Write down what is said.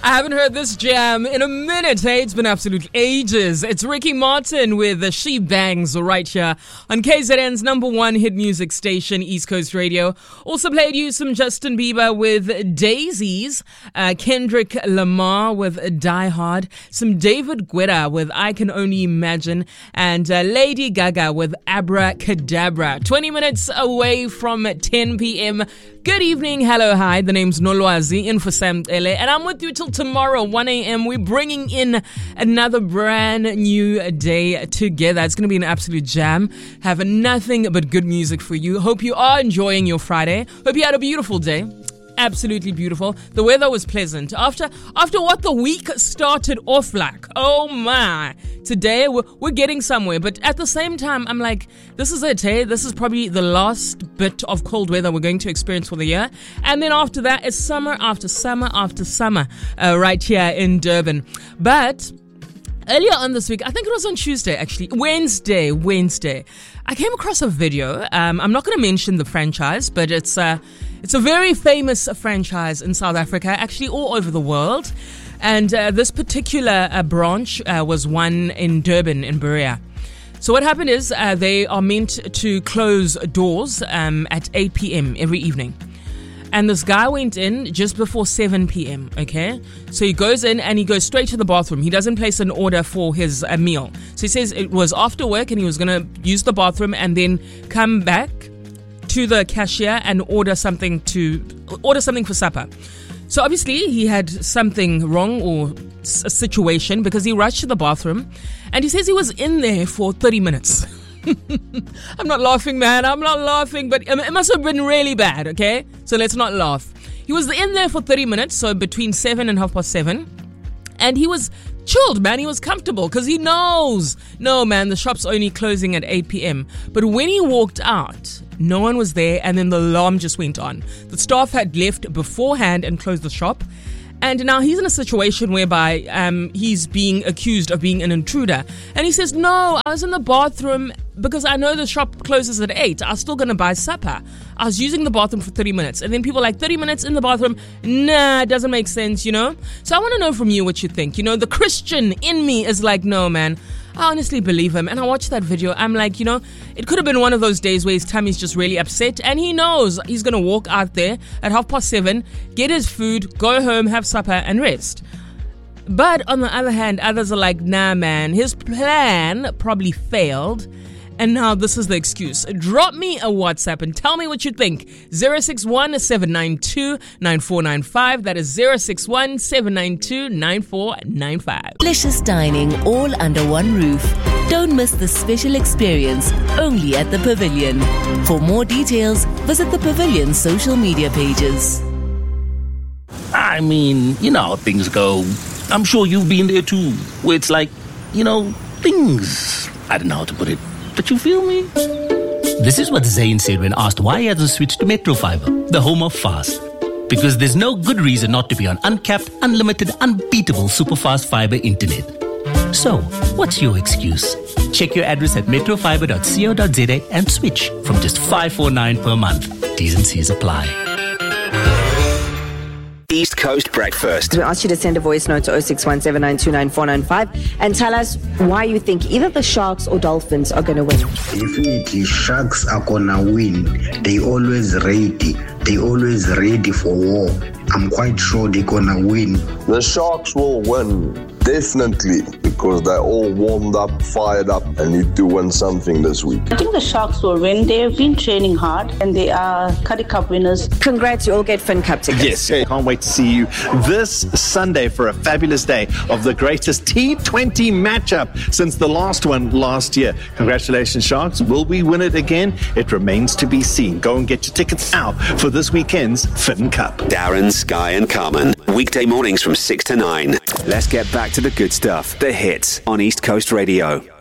I haven't heard this jam in a minute. Hey, it's been absolute ages. It's Ricky Martin with the She Bangs right here on KZN's number one hit music station, East Coast Radio. Also played you some Justin Bieber with Daisies, Kendrick Lamar with Die Hard, some David Guetta with I Can Only Imagine, and Lady Gaga with Abracadabra. 20 minutes away from 10 p.m. Good evening, hello, hi. The name's Nolwazi, in for Sam Ele, and I'm with you till tomorrow, 1 a.m. We're bringing in another brand new day together. It's going to be an absolute jam. Have nothing but good music for you. Hope you are enjoying your Friday. Hope you had a beautiful day. Absolutely beautiful. The weather was pleasant. After what the week started off like, oh my. Today, we're getting somewhere. But at the same time, I'm like, this is it, hey? This is probably the last bit of cold weather we're going to experience for the year. And then after that, it's summer after summer after summer right here in Durban. But earlier on this week, I think it was on Tuesday, actually, Wednesday, I came across a video. I'm not going to mention the franchise, but it's a very famous franchise in South Africa, actually all over the world. And this particular branch was one in Durban, in Berea. So what happened is they are meant to close doors at 8 p.m. every evening. And this guy went in just before 7 p.m., okay? So he goes in and he goes straight to the bathroom. He doesn't place an order for his meal. So he says it was after work and he was going to use the bathroom and then come back to the cashier and order something for supper. So obviously he had something wrong or a situation because he rushed to the bathroom and he says he was in there for 30 minutes. I'm not laughing, man. I'm not laughing, but it must have been really bad, okay? So let's not laugh. He was in there for 30 minutes, so between 7 and 7:30. And he was chilled, man. He was comfortable because he knows, no, man, the shop's only closing at 8 p.m. But when he walked out, no one was there, and then the alarm just went on. The staff had left beforehand and closed the shop. And now he's in a situation whereby he's being accused of being an intruder. And he says, no, I was in the bathroom because I know the shop closes at 8. I was still going to buy supper. I was using the bathroom for 30 minutes. And then people are like, 30 minutes in the bathroom? Nah, it doesn't make sense, you know? So I want to know from you what you think. You know, the Christian in me is like, no, man. I honestly believe him. And I watched that video. I'm like, you know, it could have been one of those days where his tummy's just really upset. And he knows he's going to walk out there at 7:30, get his food, go home, have supper, and rest. But on the other hand, others are like, nah, man, his plan probably failed. And now this is the excuse. Drop me a WhatsApp and tell me what you think. 061-792-9495. That is 061-792-9495. Delicious dining all under one roof. Don't miss the special experience only at the Pavilion. For more details, visit the Pavilion's social media pages. I mean, you know how things go. I'm sure you've been there too, where it's like, you know, things. I don't know how to put it. But you feel me? This is what Zayn said when asked why he hasn't switched to Metro Fiber, the home of fast. Because there's no good reason not to be on uncapped, unlimited, unbeatable superfast fiber internet. So, what's your excuse? Check your address at metrofiber.co.za and switch from just $549 per month. T's and C's apply. East Coast Breakfast. We asked you to send a voice note to 0617929495 and tell us why you think either the Sharks or Dolphins are going to win. Definitely, Sharks are going to win. They always ready. They always ready for war. I'm quite sure they're going to win. The Sharks will win, definitely, because they're all warmed up, fired up, and need to win something this week. I think the Sharks will win. They have been training hard, and they are Currie Cup winners. Congrats, you all get Finn Cup tickets. Yes, can't wait to see you this Sunday for a fabulous day of the greatest T20 matchup since the last one last year. Congratulations, Sharks. Will we win it again? It remains to be seen. Go and get your tickets now for this weekend's Finn Cup. Darren, Sky and Carmen. Weekday mornings from 6 to 9. Let's get back to the good stuff. The hits on East Coast Radio.